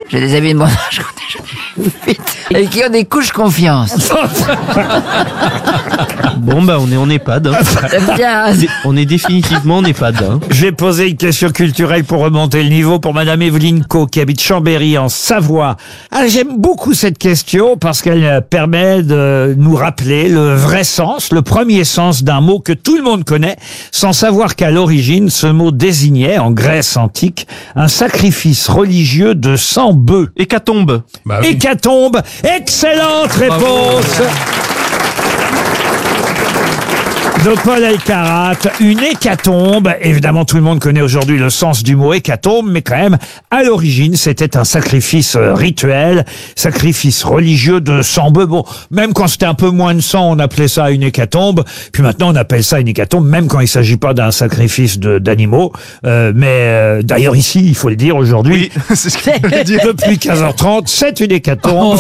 J'ai des amis de mon âge et qui ont des couches confiance. Bon bah on est en EHPAD. Hein. J'aime bien. On est définitivement en EHPAD. Hein. Je vais poser une question culturelle pour remonter le niveau pour Madame Evelyne Co, qui habite Chambéry en Savoie. Ah, j'aime beaucoup cette question parce qu'elle permet de nous rappeler le vrai sens, le premier sens d'un mot que tout le monde connaît, sans savoir qu'à l'origine, ce mot désignait, en Grèce antique, un sacrifice religieux de 100 bœufs. Hécatombe. Bah oui. Hécatombe. Excellente réponse de Paul Elkarat. Une hécatombe. Évidemment, tout le monde connaît aujourd'hui le sens du mot hécatombe, mais quand même, à l'origine, c'était un sacrifice rituel, sacrifice religieux de 100 bœufs. Bon, même quand c'était un peu moins de 100, on appelait ça une hécatombe. Puis maintenant, on appelle ça une hécatombe, même quand il s'agit pas d'un sacrifice d'animaux. D'ailleurs, ici, il faut le dire aujourd'hui, Oui, c'est ce que je voulais dire. depuis 15h30, c'est une hécatombe.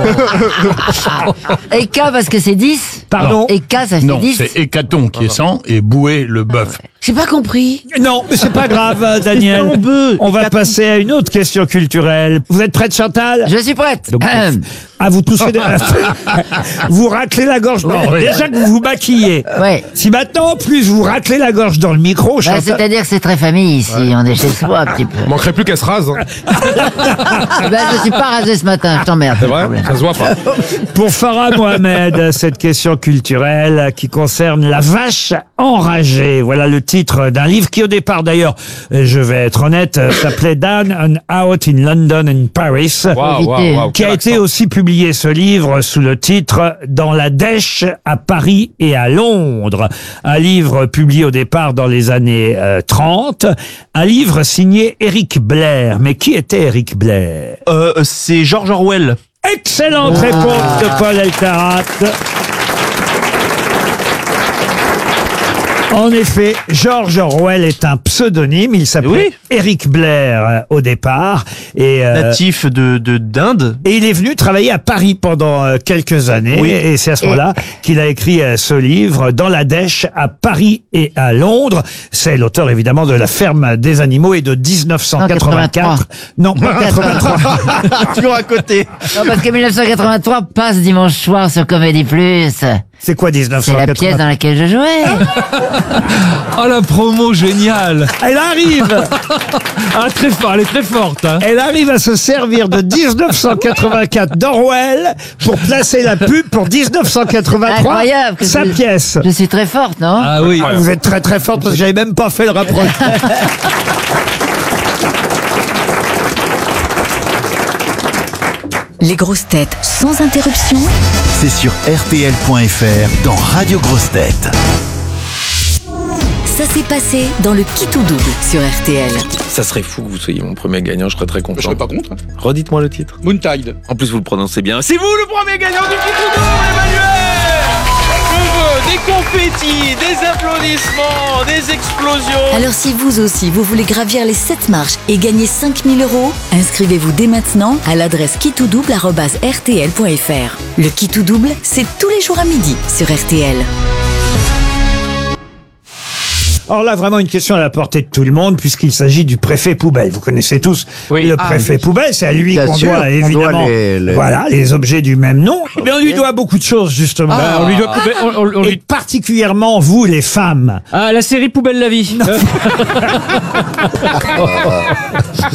Et K parce que c'est 10. Pardon? Et K, ça fait Non, 10. c'est hécaton qui est 100 et boué le bœuf. J'ai pas compris. Non, mais c'est pas grave, Daniel. On va passer à une autre question culturelle. Vous êtes prête, Chantal? Je suis prête. Donc, vous toussez, vous raclez la gorge. Non, oui. déjà que vous vous maquillez. Ouais. Si maintenant, en plus, vous raclez la gorge dans le micro, Bah, Chantal. c'est-à-dire que c'est très famille ici. On est chez soi un petit peu. Il manquerait plus qu'elle se rase. Hein. Ben, je suis pas rasé ce matin. Je t'emmerde. C'est vrai, ça se voit pas. Pour Farah Mohamed, cette question culturelle qui concerne la vache enragée. Voilà le titre d'un livre qui, au départ, d'ailleurs, je vais être honnête, s'appelait Down and Out in London and Paris. Qui a été aussi publié, ce livre, sous le titre Dans la dèche à Paris et à Londres. Un livre publié au départ dans les années 30. Un livre signé Eric Blair. Mais qui était Eric Blair? C'est George Orwell. Excellente réponse de Paul Elkarat. En effet, George Orwell est un pseudonyme. Il s'appelait Eric Blair au départ. Et, Natif d'Inde. et il est venu travailler à Paris pendant quelques années. Oui. Et c'est à ce moment-là qu'il a écrit ce livre, Dans la dèche à Paris et à Londres. C'est l'auteur évidemment de La ferme des animaux et de 1984. Non, pas 83. Toujours à côté. Non, parce que 1983 passe dimanche soir sur Comédie Plus. C'est quoi C'est 1983? la pièce dans laquelle je jouais. Oh la promo géniale. Elle arrive! Ah très fort, elle est très forte. Hein. Elle arrive à se servir de 1984 d'Orwell pour placer la pub pour 1983. Incroyable. Sa pièce. Je suis très forte, non? Ah oui. Vous êtes très très forte parce que j'avais même pas fait le rapprochement. Les grosses têtes sans interruption. C'est sur RTL.fr dans Radio Grosses Têtes. Ça s'est passé dans le Qui tout double sur RTL. Ça serait fou que vous soyez mon premier gagnant, je serais très content. Je serais pas contre. Redites-moi le titre. Moontide. En plus, vous le prononcez bien. C'est vous le premier gagnant du Kitoudou, Emmanuel! Je veux des confettis, des applaudissements, des explosions. Alors si vous aussi, vous voulez gravir les 7 marches et gagner 5 000 €, inscrivez-vous dès maintenant à l'adresse kittoudouble@rtl.fr. Le Qui tout double, c'est tous les jours à midi sur RTL. Alors là, vraiment une question à la portée de tout le monde, puisqu'il s'agit du préfet poubelle. Vous connaissez tous le préfet poubelle, c'est à lui Bien qu'on sûr, doit on évidemment doit les- voilà, les objets du même nom. Mais on lui doit beaucoup de choses, justement. On lui doit Et particulièrement vous, les femmes. Ah la série Poubelle la vie.